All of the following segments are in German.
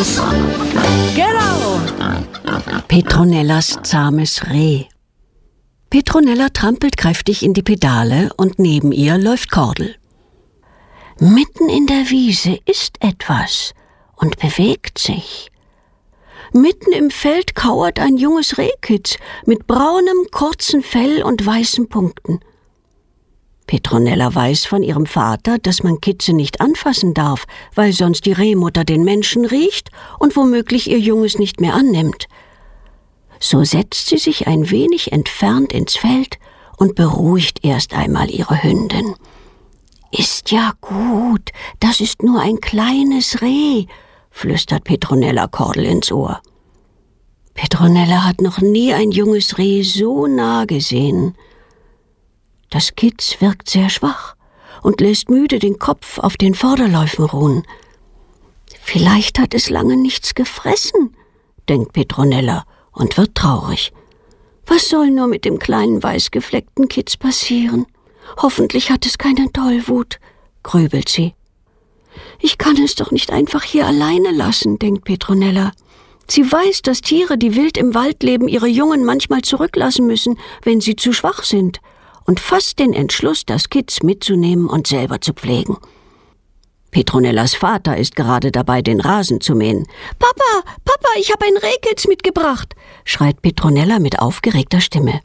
Vaters. Genau! Petronellas zahmes Reh. Petronella trampelt kräftig in die Pedale und neben ihr läuft Kordel. Mitten in der Wiese ist etwas und bewegt sich. Mitten im Feld kauert ein junges Rehkitz mit braunem, kurzen Fell und weißen Punkten. Petronella weiß von ihrem Vater, dass man Kitze nicht anfassen darf, weil sonst die Rehmutter den Menschen riecht und womöglich ihr Junges nicht mehr annimmt. So setzt sie sich ein wenig entfernt ins Feld und beruhigt erst einmal ihre Hündin. »Ist ja gut, das ist nur ein kleines Reh«, flüstert Petronella Kordel ins Ohr. Petronella hat noch nie ein junges Reh so nah gesehen. Das Kitz wirkt sehr schwach und lässt müde den Kopf auf den Vorderläufen ruhen. »Vielleicht hat es lange nichts gefressen«, denkt Petronella und wird traurig. Was soll nur mit dem kleinen weißgefleckten Kitz passieren? Hoffentlich hat es keine Tollwut, grübelt sie. Ich kann es doch nicht einfach hier alleine lassen, denkt Petronella. Sie weiß, dass Tiere, die wild im Wald leben, ihre Jungen manchmal zurücklassen müssen, wenn sie zu schwach sind, und fasst den Entschluss, das Kitz mitzunehmen und selber zu pflegen. Petronellas Vater ist gerade dabei, den Rasen zu mähen. »Papa, Papa, ich habe ein Rehkitz mitgebracht«, schreit Petronella mit aufgeregter Stimme.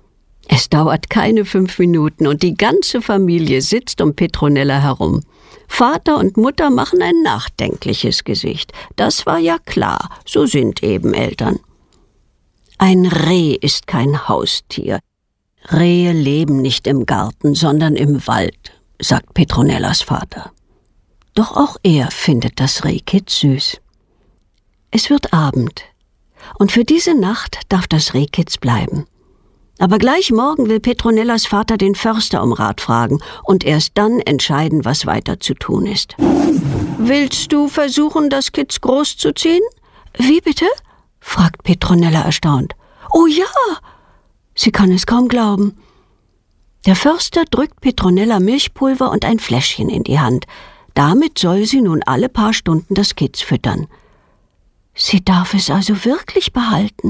Es dauert keine 5 Minuten und die ganze Familie sitzt um Petronella herum. Vater und Mutter machen ein nachdenkliches Gesicht. Das war ja klar, so sind eben Eltern. Ein Reh ist kein Haustier. Rehe leben nicht im Garten, sondern im Wald, sagt Petronellas Vater. Doch auch er findet das Rehkitz süß. Es wird Abend und für diese Nacht darf das Rehkitz bleiben. Aber gleich morgen will Petronellas Vater den Förster um Rat fragen und erst dann entscheiden, was weiter zu tun ist. »Willst du versuchen, das Kitz großzuziehen?« »Wie bitte?« fragt Petronella erstaunt. »Oh ja!« Sie kann es kaum glauben. Der Förster drückt Petronella Milchpulver und ein Fläschchen in die Hand. Damit soll sie nun alle paar Stunden das Kitz füttern. Sie darf es also wirklich behalten.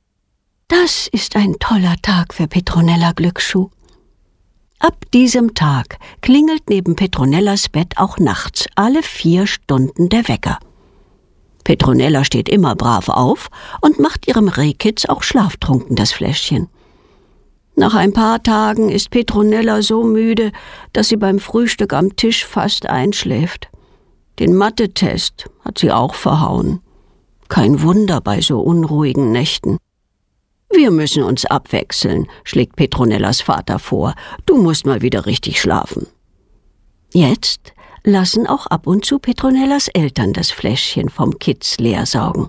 Das ist ein toller Tag für Petronella Glücksschuh. Ab diesem Tag klingelt neben Petronellas Bett auch nachts alle 4 Stunden der Wecker. Petronella steht immer brav auf und macht ihrem Rehkitz auch schlaftrunken das Fläschchen. Nach ein paar Tagen ist Petronella so müde, dass sie beim Frühstück am Tisch fast einschläft. Den Mathe-Test hat sie auch verhauen. Kein Wunder bei so unruhigen Nächten. »Wir müssen uns abwechseln«, schlägt Petronellas Vater vor. »Du musst mal wieder richtig schlafen.« Jetzt lassen auch ab und zu Petronellas Eltern das Fläschchen vom Kitz leer saugen.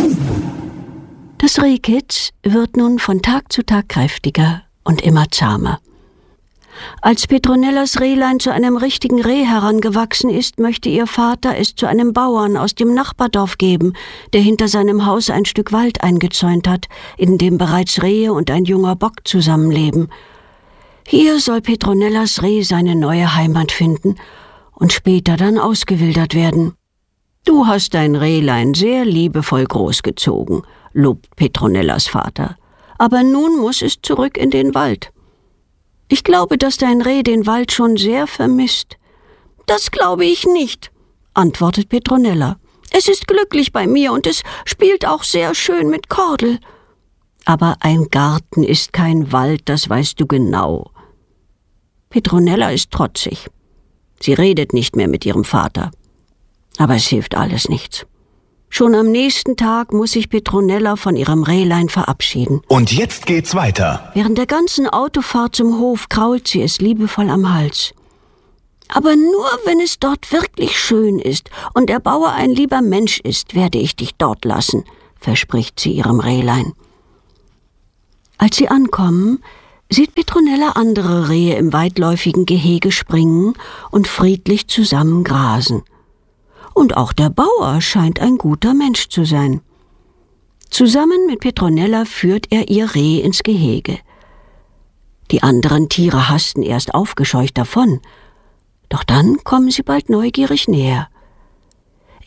Das Rehkitz wird nun von Tag zu Tag kräftiger und immer zahmer. Als Petronellas Rehlein zu einem richtigen Reh herangewachsen ist, möchte ihr Vater es zu einem Bauern aus dem Nachbardorf geben, der hinter seinem Haus ein Stück Wald eingezäunt hat, in dem bereits Rehe und ein junger Bock zusammenleben. Hier soll Petronellas Reh seine neue Heimat finden und später dann ausgewildert werden. »Du hast dein Rehlein sehr liebevoll großgezogen«, lobt Petronellas Vater. »Aber nun muss es zurück in den Wald.« »Ich glaube, dass dein Reh den Wald schon sehr vermisst.« »Das glaube ich nicht«, antwortet Petronella. »Es ist glücklich bei mir und es spielt auch sehr schön mit Kordel.« »Aber ein Garten ist kein Wald, das weißt du genau.« Petronella ist trotzig. Sie redet nicht mehr mit ihrem Vater. Aber es hilft alles nichts. Schon am nächsten Tag muss sich Petronella von ihrem Rehlein verabschieden. Und jetzt geht's weiter. Während der ganzen Autofahrt zum Hof krault sie es liebevoll am Hals. »Aber nur, wenn es dort wirklich schön ist und der Bauer ein lieber Mensch ist, werde ich dich dort lassen«, verspricht sie ihrem Rehlein. Als sie ankommen, sieht Petronella andere Rehe im weitläufigen Gehege springen und friedlich zusammen grasen. Und auch der Bauer scheint ein guter Mensch zu sein. Zusammen mit Petronella führt er ihr Reh ins Gehege. Die anderen Tiere hasten erst aufgescheucht davon, doch dann kommen sie bald neugierig näher.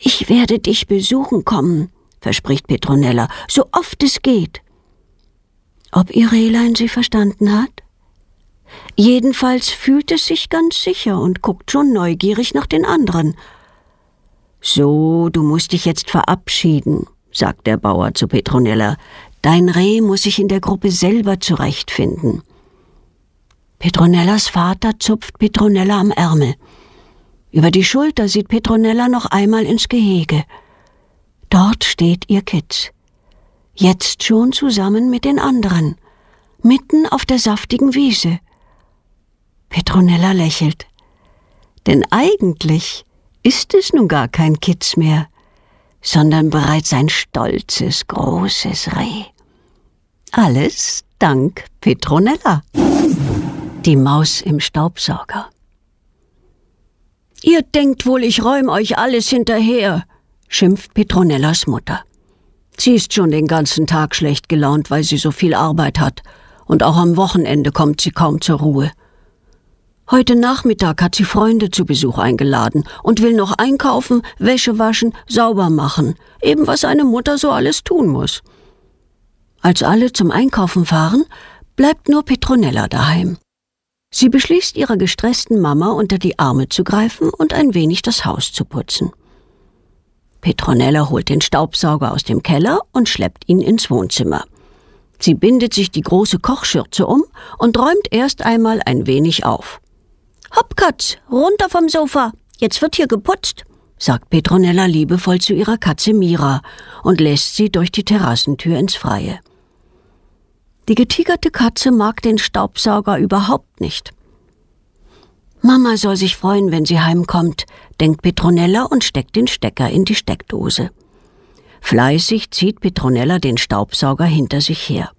»Ich werde dich besuchen kommen«, verspricht Petronella, »so oft es geht.« Ob ihr Rehlein sie verstanden hat? Jedenfalls fühlt es sich ganz sicher und guckt schon neugierig nach den anderen. »So, du musst dich jetzt verabschieden«, sagt der Bauer zu Petronella. »Dein Reh muss sich in der Gruppe selber zurechtfinden.« Petronellas Vater zupft Petronella am Ärmel. Über die Schulter sieht Petronella noch einmal ins Gehege. Dort steht ihr Kitz. Jetzt schon zusammen mit den anderen. Mitten auf der saftigen Wiese. Petronella lächelt. Denn eigentlich ist es nun gar kein Kitz mehr, sondern bereits ein stolzes, großes Reh. Alles dank Petronella. Die Maus im Staubsauger. »Ihr denkt wohl, ich räume euch alles hinterher«, schimpft Petronellas Mutter. Sie ist schon den ganzen Tag schlecht gelaunt, weil sie so viel Arbeit hat, und auch am Wochenende kommt sie kaum zur Ruhe. Heute Nachmittag hat sie Freunde zu Besuch eingeladen und will noch einkaufen, Wäsche waschen, sauber machen, eben was eine Mutter so alles tun muss. Als alle zum Einkaufen fahren, bleibt nur Petronella daheim. Sie beschließt, ihrer gestressten Mama unter die Arme zu greifen und ein wenig das Haus zu putzen. Petronella holt den Staubsauger aus dem Keller und schleppt ihn ins Wohnzimmer. Sie bindet sich die große Kochschürze um und räumt erst einmal ein wenig auf. »Hopp, Katz, runter vom Sofa, jetzt wird hier geputzt«, sagt Petronella liebevoll zu ihrer Katze Mira und lässt sie durch die Terrassentür ins Freie. Die getigerte Katze mag den Staubsauger überhaupt nicht. »Mama soll sich freuen, wenn sie heimkommt«, denkt Petronella und steckt den Stecker in die Steckdose. Fleißig zieht Petronella den Staubsauger hinter sich her.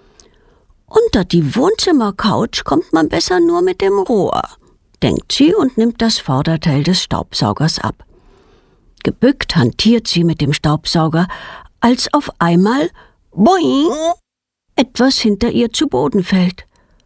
Unter die Wohnzimmercouch kommt man besser nur mit dem Rohr, denkt sie und nimmt das Vorderteil des Staubsaugers ab. Gebückt hantiert sie mit dem Staubsauger, als auf einmal boing, etwas hinter ihr zu Boden fällt.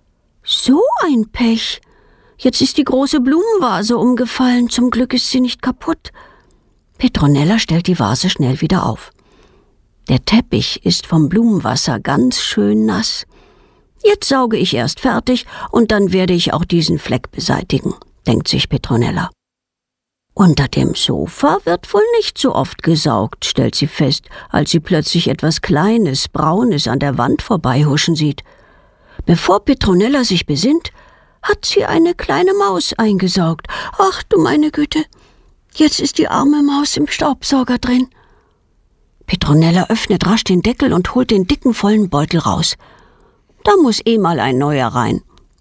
So ein Pech! Jetzt ist die große Blumenvase umgefallen, zum Glück ist sie nicht kaputt. Petronella stellt die Vase schnell wieder auf. Der Teppich ist vom Blumenwasser ganz schön nass. Jetzt sauge ich erst fertig und dann werde ich auch diesen Fleck beseitigen, denkt sich Petronella. Unter dem Sofa wird wohl nicht so oft gesaugt, stellt sie fest, als sie plötzlich etwas Kleines, Braunes an der Wand vorbeihuschen sieht. Bevor Petronella sich besinnt, hat sie eine kleine Maus eingesaugt. Ach du meine Güte, jetzt ist die arme Maus im Staubsauger drin. Petronella öffnet rasch den Deckel und holt den dicken, vollen Beutel raus. Da muss mal ein neuer rein.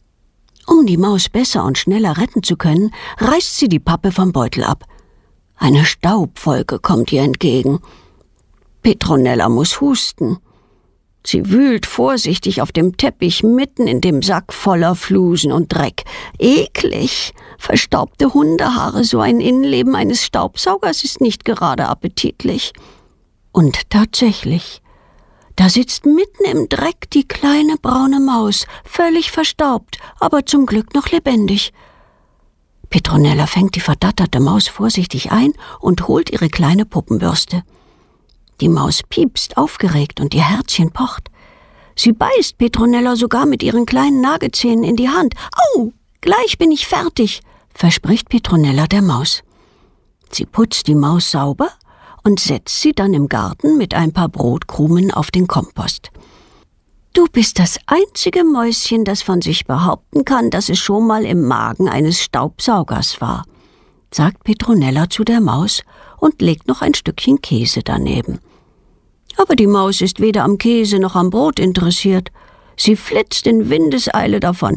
Um die Maus besser und schneller retten zu können, reißt sie die Pappe vom Beutel ab. Eine Staubwolke kommt ihr entgegen. Petronella muss husten. Sie wühlt vorsichtig auf dem Teppich mitten in dem Sack voller Flusen und Dreck. Eklig! Verstaubte Hundehaare, so ein Innenleben eines Staubsaugers ist nicht gerade appetitlich. Und tatsächlich, da sitzt mitten im Dreck die kleine braune Maus, völlig verstaubt, aber zum Glück noch lebendig. Petronella fängt die verdatterte Maus vorsichtig ein und holt ihre kleine Puppenbürste. Die Maus piepst aufgeregt und ihr Herzchen pocht. Sie beißt Petronella sogar mit ihren kleinen Nagezähnen in die Hand. »Au, gleich bin ich fertig«, verspricht Petronella der Maus. Sie putzt die Maus sauber und setzt sie dann im Garten mit ein paar Brotkrumen auf den Kompost. »Du bist das einzige Mäuschen, das von sich behaupten kann, dass es schon mal im Magen eines Staubsaugers war«, sagt Petronella zu der Maus und legt noch ein Stückchen Käse daneben. Aber die Maus ist weder am Käse noch am Brot interessiert. Sie flitzt in Windeseile davon.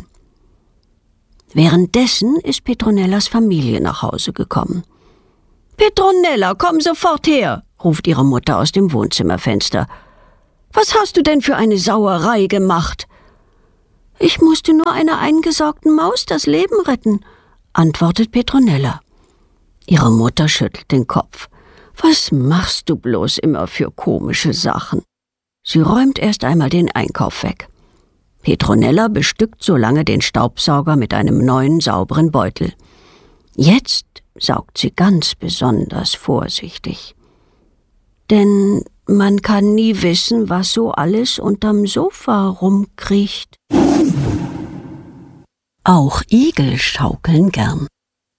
Währenddessen ist Petronellas Familie nach Hause gekommen. »Petronella, komm sofort her«, ruft ihre Mutter aus dem Wohnzimmerfenster. »Was hast du denn für eine Sauerei gemacht?« »Ich musste nur einer eingesaugten Maus das Leben retten«, antwortet Petronella. Ihre Mutter schüttelt den Kopf. »Was machst du bloß immer für komische Sachen?« Sie räumt erst einmal den Einkauf weg. Petronella bestückt so lange den Staubsauger mit einem neuen, sauberen Beutel. Jetzt saugt sie ganz besonders vorsichtig. Denn man kann nie wissen, was so alles unterm Sofa rumkriecht. Auch Igel schaukeln gern.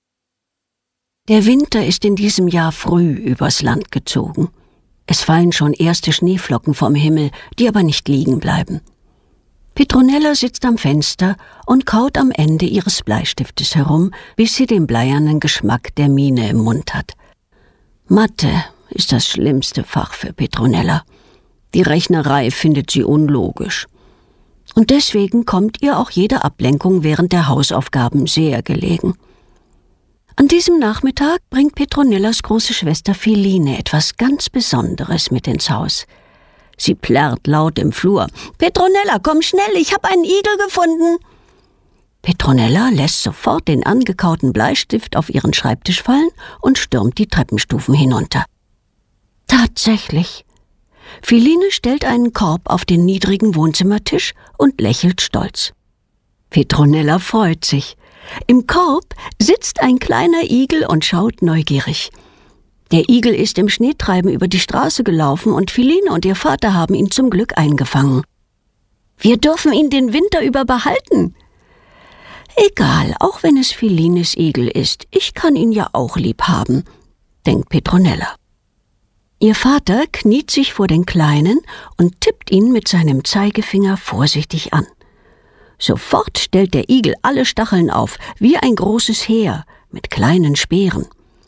Der Winter ist in diesem Jahr früh übers Land gezogen. Es fallen schon erste Schneeflocken vom Himmel, die aber nicht liegen bleiben. Petronella sitzt am Fenster und kaut am Ende ihres Bleistiftes herum, bis sie den bleiernen Geschmack der Mine im Mund hat. Mathe ist das schlimmste Fach für Petronella. Die Rechnerei findet sie unlogisch. Und deswegen kommt ihr auch jede Ablenkung während der Hausaufgaben sehr gelegen. An diesem Nachmittag bringt Petronellas große Schwester Feline etwas ganz Besonderes mit ins Haus. Sie plärrt laut im Flur. »Petronella, komm schnell, ich habe einen Igel gefunden!« Petronella lässt sofort den angekauten Bleistift auf ihren Schreibtisch fallen und stürmt die Treppenstufen hinunter. Tatsächlich. Feline stellt einen Korb auf den niedrigen Wohnzimmertisch und lächelt stolz. Petronella freut sich. Im Korb sitzt ein kleiner Igel und schaut neugierig. Der Igel ist im Schneetreiben über die Straße gelaufen und Feline und ihr Vater haben ihn zum Glück eingefangen. »Wir dürfen ihn den Winter über behalten.« »Egal, auch wenn es Felines Igel ist, ich kann ihn ja auch lieb haben«, denkt Petronella. Ihr Vater kniet sich vor den Kleinen und tippt ihn mit seinem Zeigefinger vorsichtig an. Sofort stellt der Igel alle Stacheln auf, wie ein großes Heer mit kleinen Speeren.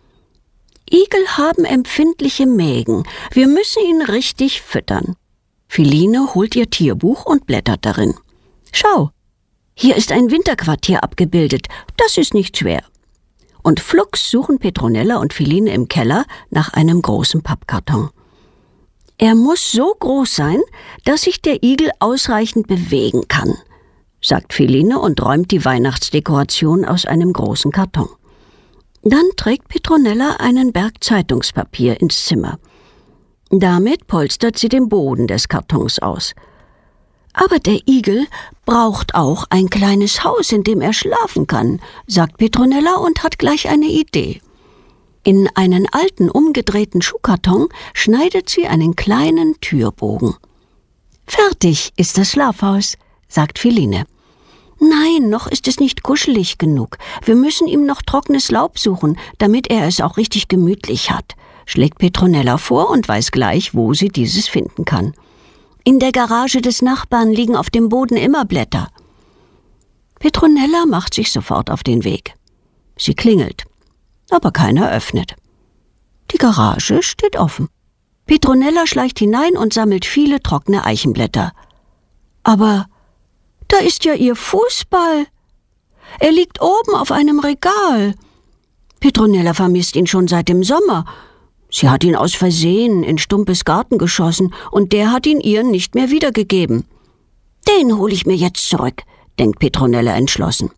Igel haben empfindliche Mägen. Wir müssen ihn richtig füttern. Feline holt ihr Tierbuch und blättert darin. Schau, hier ist ein Winterquartier abgebildet. Das ist nicht schwer. Und flugs suchen Petronella und Feline im Keller nach einem großen Pappkarton. Er muss so groß sein, dass sich der Igel ausreichend bewegen kann, sagt Feline und räumt die Weihnachtsdekoration aus einem großen Karton. Dann trägt Petronella einen Berg Zeitungspapier ins Zimmer. Damit polstert sie den Boden des Kartons aus. Aber der Igel braucht auch ein kleines Haus, in dem er schlafen kann, sagt Petronella und hat gleich eine Idee. In einen alten, umgedrehten Schuhkarton schneidet sie einen kleinen Türbogen. »Fertig ist das Schlafhaus«, sagt Feline. »Nein, noch ist es nicht kuschelig genug. Wir müssen ihm noch trockenes Laub suchen, damit er es auch richtig gemütlich hat«, schlägt Petronella vor und weiß gleich, wo sie dieses finden kann. »In der Garage des Nachbarn liegen auf dem Boden immer Blätter.« Petronella macht sich sofort auf den Weg. Sie klingelt, aber keiner öffnet. Die Garage steht offen. Petronella schleicht hinein und sammelt viele trockene Eichenblätter. Aber da ist ja ihr Fußball. Er liegt oben auf einem Regal. Petronella vermisst ihn schon seit dem Sommer. Sie hat ihn aus Versehen in Stumpes Garten geschossen und der hat ihn ihr nicht mehr wiedergegeben. »Den hole ich mir jetzt zurück«, denkt Petronella entschlossen.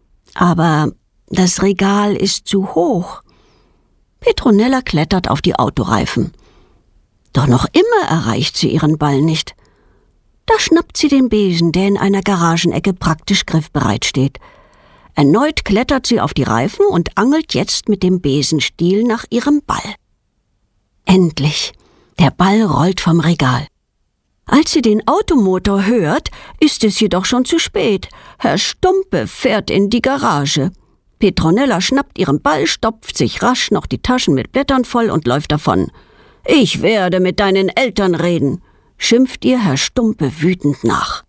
Aber das Regal ist zu hoch. Petronella klettert auf die Autoreifen. Doch noch immer erreicht sie ihren Ball nicht. Da schnappt sie den Besen, der in einer Garagenecke praktisch griffbereit steht. Erneut klettert sie auf die Reifen und angelt jetzt mit dem Besenstiel nach ihrem Ball. Endlich! Der Ball rollt vom Regal. Als sie den Automotor hört, ist es jedoch schon zu spät. Herr Stumpe fährt in die Garage. Petronella schnappt ihren Ball, stopft sich rasch noch die Taschen mit Blättern voll und läuft davon. »Ich werde mit deinen Eltern reden«, schimpft ihr Herr Stumpe wütend nach.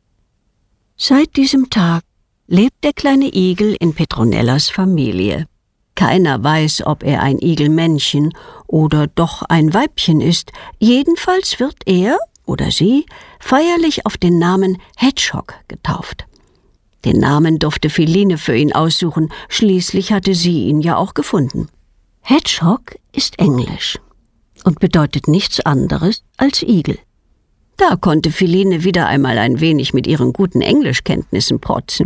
Seit diesem Tag lebt der kleine Igel in Petronellas Familie. Keiner weiß, ob er ein Igelmännchen oder doch ein Weibchen ist. Jedenfalls wird er oder sie feierlich auf den Namen Hedgehog getauft. Den Namen durfte Feline für ihn aussuchen, schließlich hatte sie ihn ja auch gefunden. Hedgehog ist Englisch und bedeutet nichts anderes als Igel. Da konnte Feline wieder einmal ein wenig mit ihren guten Englischkenntnissen protzen.